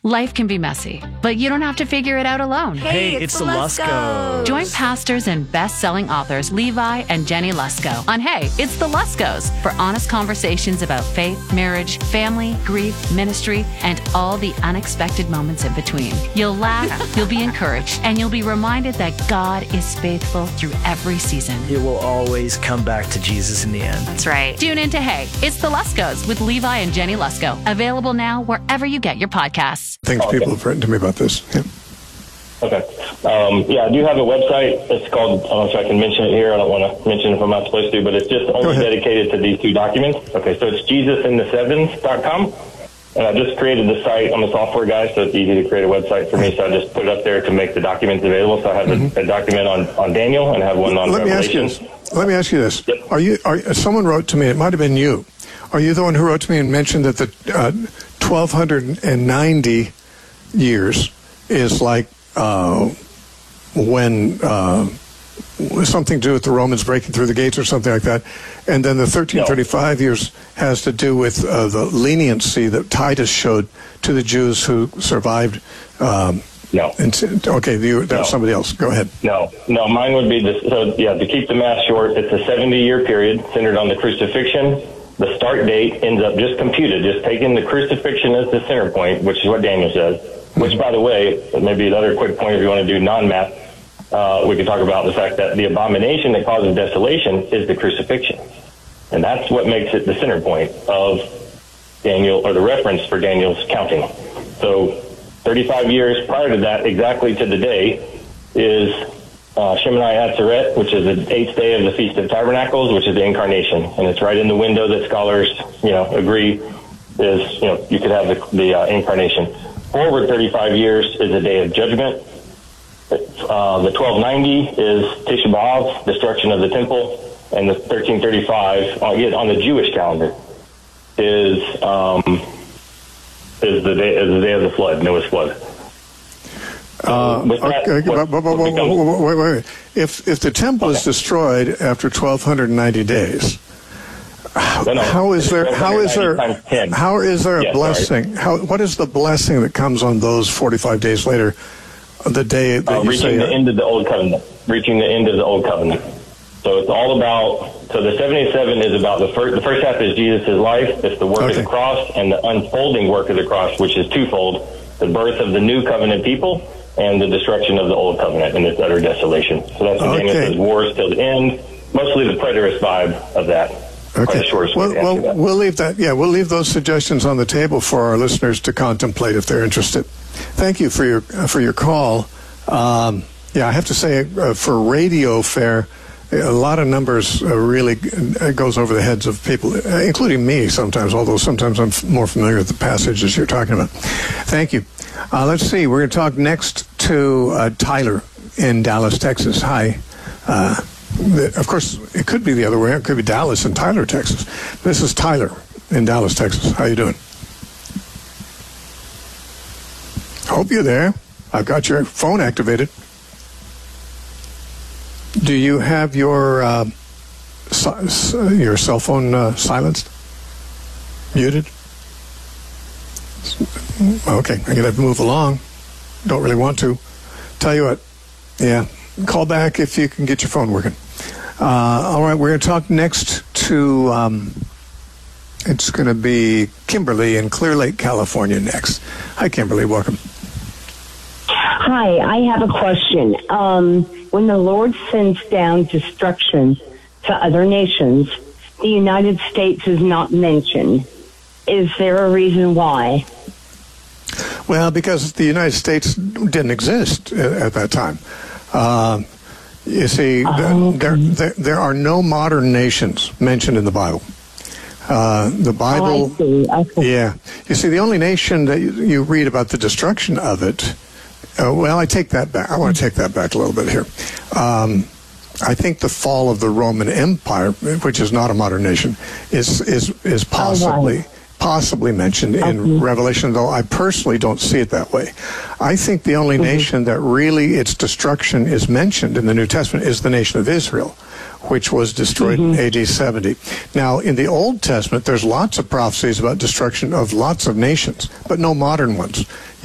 Life can be messy, but you don't have to figure it out alone. Hey, it's the Luskos. Join pastors and best-selling authors Levi and Jenny Lusko on Hey, It's the Luskos for honest conversations about faith, marriage, family, grief, ministry, and all the unexpected moments in between. You'll laugh, you'll be encouraged, and you'll be reminded that God is faithful through every season. It will always come back to Jesus in the end. That's right. Tune in to Hey, It's the Luskos with Levi and Jenny Lusko. Available now wherever you get your podcasts. People have written to me about this. Yeah. Okay. I do have a website. It's called, I don't know if I can mention it here. I don't want to mention it if I'm not supposed to, but it's just only dedicated to these two documents. Okay, so it's JesusInThe7s.com. And I just created the site. I'm a software guy, so it's easy to create a website for me. So I just put it up there to make the documents available. So I have a document on Daniel and I have one on Revelation. Let me ask you this. Yep. Someone wrote to me, it might have been you. Are you the one who wrote to me and mentioned that the 1,290 years is like when something to do with the Romans breaking through the gates or something like that, and then the 1335 years has to do with the leniency that Titus showed to the Jews who survived? No. Okay, that's somebody else. Go ahead. No, mine would be this. So, to keep the math short, it's a 70-year period centered on the crucifixion. The start date ends up just computed, just taking the crucifixion as the center point, which is what Daniel says. Which, by the way, maybe another quick point if you want to do non-math, we can talk about the fact that the abomination that causes desolation is the crucifixion. And that's what makes it the center point of Daniel, or the reference for Daniel's counting. So 35 years prior to that, exactly to the day, is Shemini Atzeret, which is the 8th day of the Feast of Tabernacles, which is the incarnation. And it's right in the window that scholars, agree is, you could have the incarnation. Forward 35 years is a day of judgment. The 1290 is Tisha B'Av, destruction of the temple, and the 1335 on the Jewish calendar is the day of the flood, Noah's flood. Wait. If the temple is destroyed after 1,290 days, how is there a blessing? What is the blessing that comes on those 45 days later, the day that you reaching the end of the old covenant? Reaching the end of the old covenant. So it's all about. So the 77 is about the first half is Jesus' life. It's the work of the cross and the unfolding work of the cross, which is twofold: the birth of the new covenant people and the destruction of the old covenant and its utter desolation. So that's what Daniel says: wars till the end. Mostly the preterist vibe of that. Okay. We'll leave that. Yeah, we'll leave those suggestions on the table for our listeners to contemplate if they're interested. Thank you for your call. I have to say, for radio fare, a lot of numbers really goes over the heads of people, including me sometimes. Although sometimes I'm more familiar with the passages you're talking about. Thank you. Let's see. We're going to talk next to Tyler in Dallas, Texas. Hi. Of course, it could be the other way. It could be Dallas and Tyler, Texas. This is Tyler in Dallas, Texas. How you doing? Hope you're there. I've got your phone activated. Do you have your cell phone silenced? Muted? Okay, I'm going to have to move along. Don't really want to. Tell you what, call back if you can get your phone working. All right, we're going to talk next to, it's going to be Kimberly in Clear Lake, California next. Hi, Kimberly, welcome. Hi, I have a question. When the Lord sends down destruction to other nations, the United States is not mentioned. Is there a reason why? Well, because the United States didn't exist at that time. You see, there are no modern nations mentioned in the Bible. The Bible, I see. Yeah. You see, the only nation that you read about the destruction of it, I take that back. I want to take that back a little bit here. I think the fall of the Roman Empire, which is not a modern nation, is possibly mentioned in Revelation, though I personally don't see it that way. I think the only nation that really its destruction is mentioned in the New Testament is the nation of Israel, which was destroyed in AD 70. Now, in the Old Testament, there's lots of prophecies about destruction of lots of nations, but no modern ones.